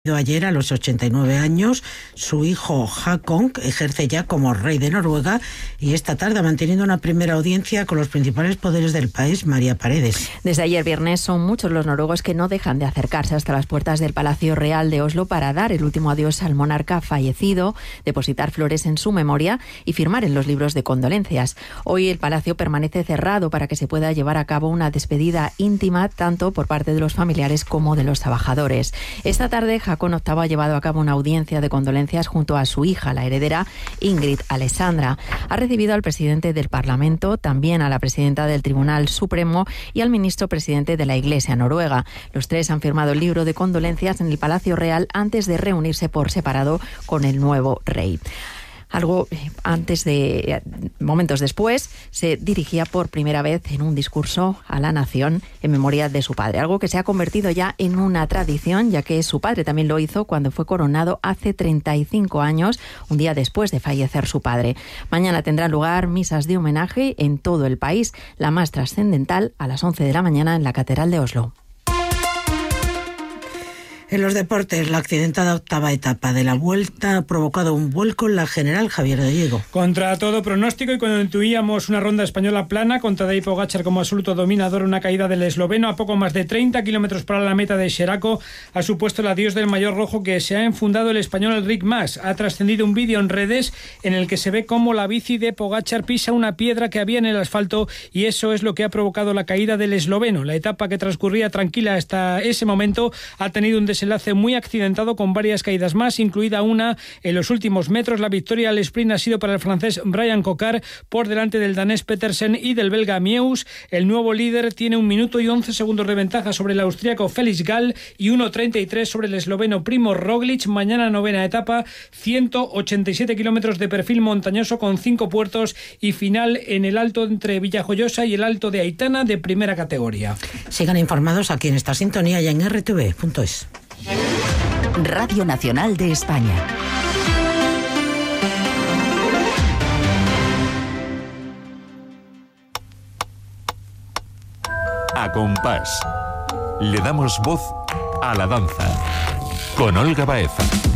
Ayer, a los 89 años, su hijo Håkon ejerce ya como rey de Noruega y esta tarde ha mantenido una primera audiencia con los principales poderes del país. María Paredes. Desde ayer viernes son muchos los noruegos que no dejan de acercarse hasta las puertas del Palacio Real de Oslo para dar el último adiós al monarca fallecido, depositar flores en su memoria y firmar en los libros de condolencias. Hoy el palacio permanece cerrado para que se pueda llevar a cabo una despedida íntima tanto por parte de los familiares como de los trabajadores. Esta tarde Håkon VIII ha llevado a cabo una audiencia de condolencias junto a su hija, la heredera Ingrid Alessandra. Ha recibido al presidente del Parlamento, también a la presidenta del Tribunal Supremo y al ministro presidente de la Iglesia noruega. Los tres han firmado el libro de condolencias en el Palacio Real antes de reunirse por separado con el nuevo rey. Momentos después, se dirigía por primera vez en un discurso a la nación en memoria de su padre, algo que se ha convertido ya en una tradición, ya que su padre también lo hizo cuando fue coronado hace 35 años, un día después de fallecer su padre. Mañana tendrán lugar misas de homenaje en todo el país, la más trascendental a las 11 de la mañana en la Catedral de Oslo. En los deportes, la accidentada octava etapa de la Vuelta ha provocado un vuelco en la general. Javier Gallego. Contra todo pronóstico y cuando intuíamos una ronda española plana, con Tadej Pogačar como absoluto dominador, una caída del esloveno a poco más de 30 kilómetros para la meta de Xeraco ha supuesto el adiós del maillot rojo que se ha enfundado el español Enric Mas. Ha trascendido un vídeo en redes en el que se ve cómo la bici de Pogačar pisa una piedra que había en el asfalto y eso es lo que ha provocado la caída del esloveno. La etapa, que transcurría tranquila hasta ese momento, ha tenido un desenlace muy accidentado con varias caídas más, incluida una en los últimos metros. La victoria al sprint ha sido para el francés Brian Cocard por delante del danés Petersen y del belga Meeus. El nuevo líder tiene 1 minuto y 11 segundos de ventaja sobre el austríaco Felix Gall y 1:33 sobre el esloveno Primož Roglič. Mañana novena etapa, 187 kilómetros de perfil montañoso con 5 puertos y final en el alto entre Villajoyosa y el alto de Aitana de primera categoría. Sigan informados aquí en esta sintonía y en rtv.es. Radio Nacional de España. A compás. Le damos voz a la danza. Con Olga Baeza.